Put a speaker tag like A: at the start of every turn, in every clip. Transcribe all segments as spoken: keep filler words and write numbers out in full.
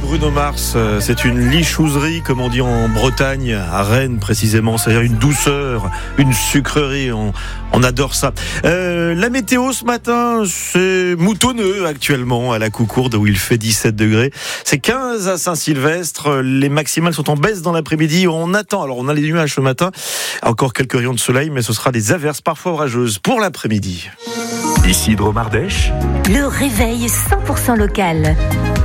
A: Bruno Mars, c'est une lichouserie, comme on dit en Bretagne, à Rennes précisément, c'est-à-dire une douceur, une sucrerie, on, on adore ça. Euh, la météo ce matin, c'est moutonneux actuellement à la Coucourde où il fait dix-sept degrés. C'est quinze à Saint-Sylvestre, les maximales sont en baisse dans l'après-midi, on attend, alors on a les nuages ce matin, encore quelques rayons de soleil, mais ce sera des averses parfois orageuses pour l'après-midi.
B: Ici Dromardèche.
C: Le réveil cent pour cent local.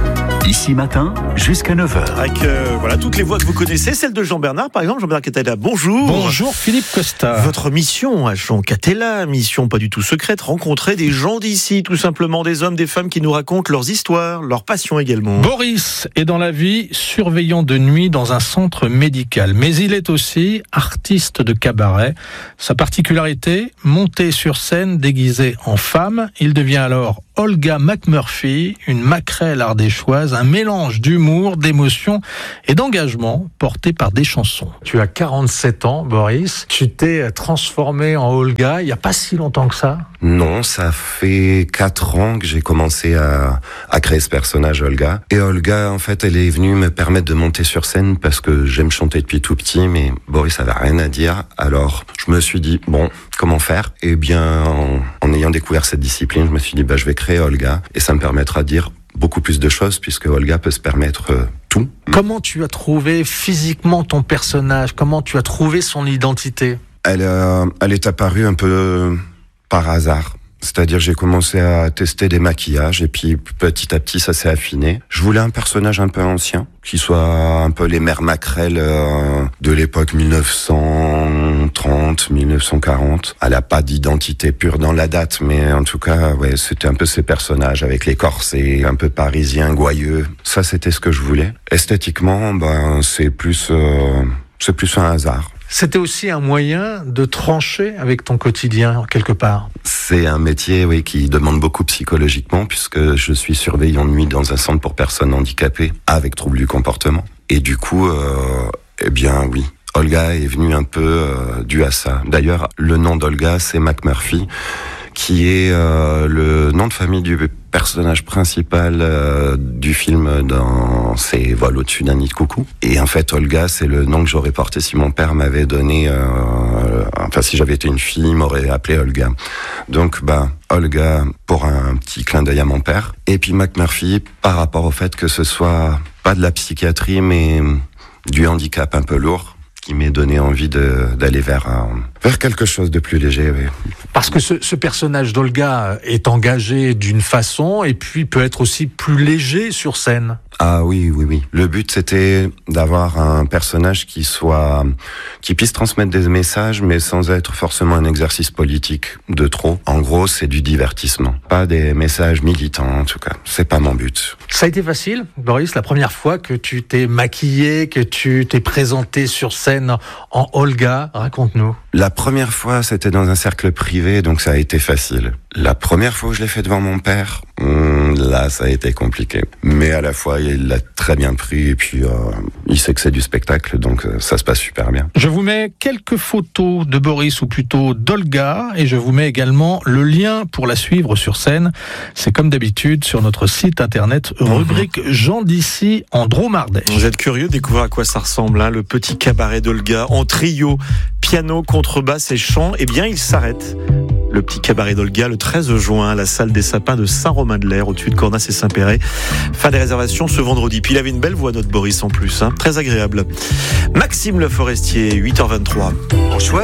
B: Ici matin, jusqu'à neuf heures.
A: Avec euh, voilà, toutes les voix que vous connaissez, celle de Jean Bernard, par exemple. Jean Bernard Catella, bonjour.
D: Bonjour Philippe Costa.
A: Votre mission à Jean Catella, mission pas du tout secrète, rencontrer des gens d'ici, tout simplement, des hommes, des femmes qui nous racontent leurs histoires, leurs passions également.
D: Boris est dans la vie surveillant de nuit dans un centre médical, mais il est aussi artiste de cabaret. Sa particularité, monter sur scène déguisé en femme, il devient alors Olga McMurphy, une maquerelle ardéchoise, un mélange d'humour, d'émotion et d'engagement porté par des chansons.
E: Tu as quarante-sept ans, Boris. Tu t'es transformé en Olga il n'y a pas si longtemps que ça.
F: Non, ça fait quatre ans que j'ai commencé à, à créer ce personnage Olga. Et Olga, en fait, elle est venue me permettre de monter sur scène parce que j'aime chanter depuis tout petit, mais Boris avait rien à dire. Alors, je me suis dit, bon, comment faire ? Eh bien, en, en ayant découvert cette discipline, je me suis dit, bah, je vais créer Olga et ça me permettra de dire beaucoup plus de choses puisque Olga peut se permettre euh, tout.
E: Comment tu as trouvé physiquement ton personnage ? Comment tu as trouvé son identité ?
F: Elle, euh, elle est apparue un peu par hasard. C'est-à-dire, j'ai commencé à tester des maquillages et puis petit à petit, ça s'est affiné. Je voulais un personnage un peu ancien, qui soit un peu les mères maquerelles euh, de l'époque dix-neuf cent trente, dix-neuf cent quarante. Elle a pas d'identité pure dans la date, mais en tout cas, ouais, c'était un peu ces personnages avec les corsets, un peu parisiens, gouailleux. Ça, c'était ce que je voulais. Esthétiquement, ben, c'est plus, euh, c'est plus un hasard.
E: C'était aussi un moyen de trancher avec ton quotidien, quelque part.
F: C'est un métier, oui, qui demande beaucoup psychologiquement, puisque je suis surveillant de nuit dans un centre pour personnes handicapées avec troubles du comportement. Et du coup, euh, eh bien, oui, Olga est venue un peu euh, dû à ça. D'ailleurs, le nom d'Olga, c'est McMurphy, qui est euh, le nom de famille du personnage principal euh, du film dans ses vols au-dessus d'un nid de coucou. Et en fait, Olga, c'est le nom que j'aurais porté si mon père m'avait donné... Euh, enfin, si j'avais été une fille, il m'aurait appelé Olga. Donc, bah, Olga, pour un petit clin d'œil à mon père. Et puis McMurphy, par rapport au fait que ce soit pas de la psychiatrie, mais du handicap un peu lourd, qui m'est donné envie de, d'aller vers, un, vers quelque chose de plus léger. Oui.
E: Parce que ce, ce personnage d'Olga est engagé d'une façon et puis peut être aussi plus léger sur scène.
F: Ah oui, oui, oui. Le but, c'était d'avoir un personnage qui soit, qui puisse transmettre des messages, mais sans être forcément un exercice politique de trop. En gros, c'est du divertissement. Pas des messages militants, en tout cas. C'est pas mon but.
E: Ça a été facile, Boris, la première fois que tu t'es maquillé, que tu t'es présenté sur scène en Olga. Raconte-nous.
F: La première fois, c'était dans un cercle privé, donc ça a été facile. La première fois que je l'ai fait devant mon père, là, ça a été compliqué. Mais à la fois, il l'a très bien pris et puis euh, il sait que c'est du spectacle, donc euh, ça se passe super bien.
D: Je vous mets quelques photos de Boris, ou plutôt d'Olga, et je vous mets également le lien pour la suivre sur scène. C'est comme d'habitude sur notre site internet, rubrique Gens d'ici en Dromardèche.
A: Vous êtes curieux de découvrir à quoi ça ressemble, hein, le petit cabaret d'Olga en trio, piano, contrebasse et chant. Eh bien, il s'arrête. Le petit cabaret d'Olga, le treize juin, à la salle des Sapins de Saint-Romain-de-l'Air, au-dessus de Cornas et Saint-Péret. Fin des réservations ce vendredi. Puis il avait une belle voix, notre Boris, en plus, hein, très agréable. Maxime Le Forestier, huit heures vingt-trois.